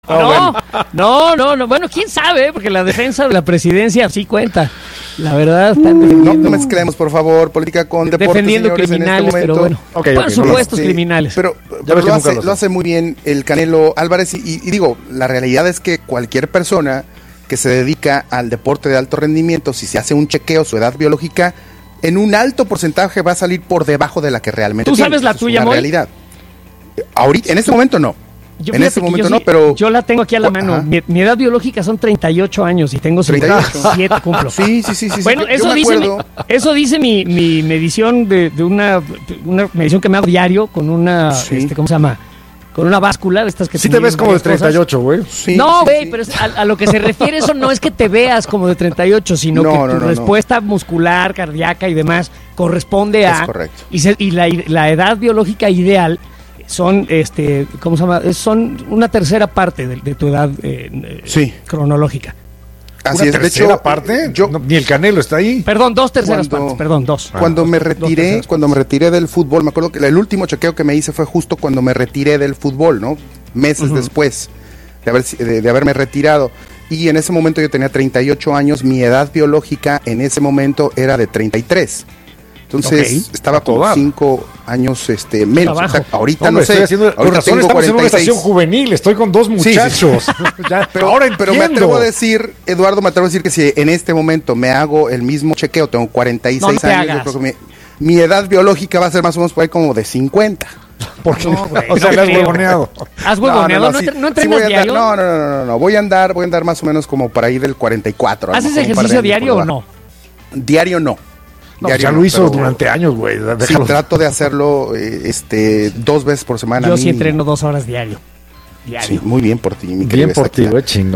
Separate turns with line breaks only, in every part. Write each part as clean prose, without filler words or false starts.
No. Bueno, quién sabe, porque la defensa de la presidencia sí cuenta. La verdad, están defendiendo.
No mezclemos, por favor, política con deporte,
defendiendo
señores,
criminales,
en este
pero bueno.
momento.
Supuestos criminales.
Pero lo hace muy bien el Canelo Álvarez. Y digo, la realidad es que cualquier persona que se dedica al deporte de alto rendimiento, si se hace un chequeo, su edad biológica, en un alto porcentaje va a salir por debajo de la que realmente
¿Tú
tiene.
sabes la tuya,
es una
Moy?
realidad. Ahorita, en este momento no. En este momento no, pero...
Yo la tengo aquí a la mano. Mi edad biológica son 38 años y tengo 57 cumplo.
Sí.
Bueno, eso dice mi medición de una medición que me hago diario con una, ¿cómo se llama? Con una báscula de estas que...
Sí te ves como de 38, güey.
No, güey, pero a lo que se refiere eso no es que te veas como de 38, sino que tu respuesta muscular, cardíaca y demás corresponde a...
Es correcto.
Y la edad biológica ideal son, ¿cómo se llama? Son una tercera parte de tu edad cronológica.
Así es, de hecho,
parte, ni el Canelo está ahí.
Perdón, dos terceras partes, perdón, dos.
Cuando me retiré del fútbol, me acuerdo que el último chequeo que me hice fue justo cuando me retiré del fútbol, ¿no? Meses después de haberme retirado. Y en ese momento yo tenía 38 años, mi edad biológica en ese momento era de 33. Entonces estaba como 5 años menos. O sea, ahorita no sé.
Ahorita tengo 46. En una estación juvenil, estoy con dos muchachos. Ya, pero
me atrevo a decir, Eduardo, que si en este momento me hago el mismo chequeo, tengo 46 años, yo creo que mi edad biológica va a ser más o menos por ahí como de 50.
Porque o sea, le has huevoneado.
¿Has huevoneado? ¿No entrenas diario?
No. Voy a andar más o menos como por ahí del 44.
¿Haces ejercicio diario o no?
Diario no.
No, ya lo hizo durante años, güey.
Sí, trato de hacerlo 2 veces por semana.
Yo sí entreno 2 horas diario.
Sí, muy bien por ti, mi
querido. Bien por ti, güey, chingo.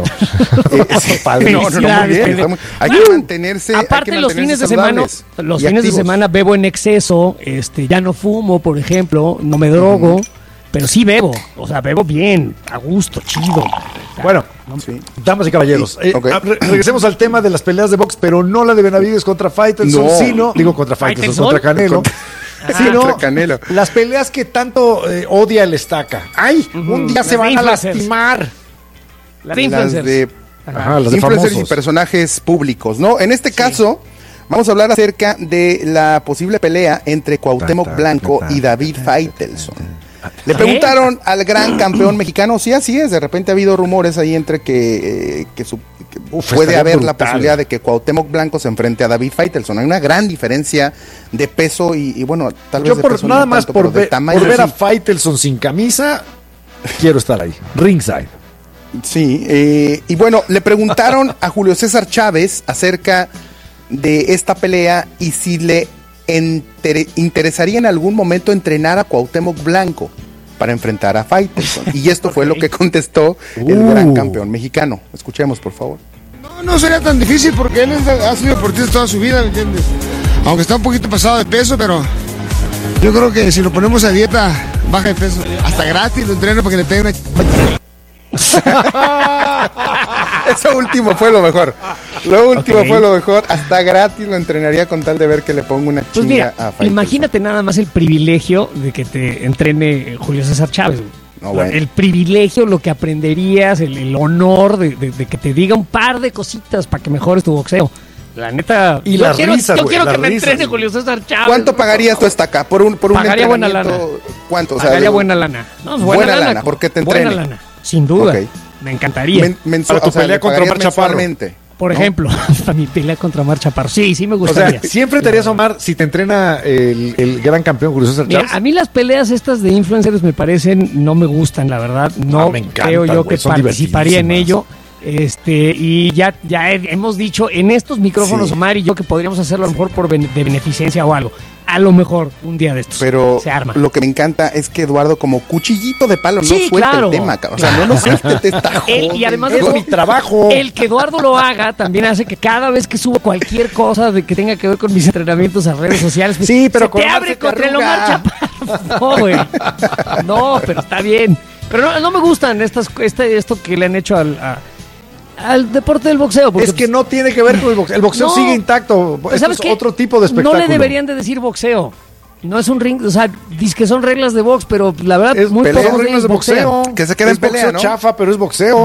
Muy bien. Hay que mantenerse.
Aparte, los fines de semana bebo en exceso. Ya no fumo, por ejemplo, no me drogo. Pero sí bebo, o sea, bebo bien, a gusto, chido.
Bueno, damas y caballeros, regresemos al tema de las peleas de box, pero no la de Benavides contra Faitelson, sino, contra Faitelson, contra Canelo. Sino Canelo. Las peleas que tanto odia el Estaca. ¡Ay! Un día se van a lastimar.
Las influencers.
Las de influencers y personajes públicos, ¿no? En este caso, vamos a hablar acerca de la posible pelea entre Cuauhtémoc Blanco y David Faitelson. Le preguntaron al gran campeón mexicano, sí, así es, de repente ha habido rumores ahí entre que puede haber la posibilidad de que Cuauhtémoc Blanco se enfrente a David Faitelson. Hay una gran diferencia de peso y bueno, tal vez
yo por nada más por ver a Faitelson sin camisa, quiero estar ahí, ringside.
Sí, y bueno, le preguntaron a Julio César Chávez acerca de esta pelea y si le interesaría en algún momento entrenar a Cuauhtémoc Blanco para enfrentar a Faitelson. Y esto fue lo que contestó el gran campeón mexicano. Escuchemos, por favor.
No sería tan difícil porque él ha sido deportista toda su vida, ¿me entiendes? Aunque está un poquito pasado de peso, pero yo creo que si lo ponemos a dieta, baja de peso. Hasta gratis lo entreno para que le pegue una...
Eso último fue lo mejor. Lo último fue lo mejor. Hasta gratis lo entrenaría con tal de ver que le pongo una chinga a Faitelson.
Imagínate nada más el privilegio de que te entrene Julio César Chávez. El privilegio, lo que aprenderías, el honor de que te diga un par de cositas para que mejores tu boxeo. La neta.
Y las risas,
yo quiero que me entrene Julio César Chávez.
¿Cuánto pagarías tú Estaca por un
pagaría buena lana.
¿Cuánto?
Pagaría buena lana. No,
buena lana, porque te entrene.
Buena lana, sin duda. Me encantaría.
Para tu pelea contra Omar Chaparro.
Por ejemplo, para mi pelea contra Omar Chaparro. Sí me gustaría.
O sea, siempre te harías Omar si te entrena el gran campeón Julio César Chávez.
A mí las peleas estas de influencers me parecen, no me gustan, la verdad. No me encanta, creo yo que participaría en ello. Y ya hemos dicho en estos micrófonos, Omar y yo, que podríamos hacerlo a lo mejor de beneficencia o algo. A lo mejor un día de estos
pero
se arma.
Lo que me encanta es que Eduardo, como cuchillito de palo, no suelta el tema. O sea, no suelta, te está jodiendo.
Y además de mi trabajo, el que Eduardo lo haga también hace que cada vez que subo cualquier cosa de que tenga que ver con mis entrenamientos a redes sociales,
sí, pero
te abre contra el Omar Chaparro. No, güey. No, pero está bien. Pero no me gustan esto que le han hecho al deporte del boxeo.
Es que no tiene que ver con el boxeo. El boxeo sigue intacto. Esto es otro tipo de espectáculo.
No le deberían de decir boxeo. No es un ring, o sea, dice que son reglas de box, pero la verdad
es
muy
pocos reglas de boxeo.
Que se queda en pelea, ¿no?
Chafa, pero es boxeo.